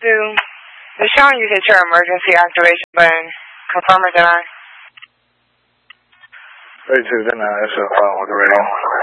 It's showing you hit your emergency activation button. Confirm or deny. 32, deny. That's a problem with the radio.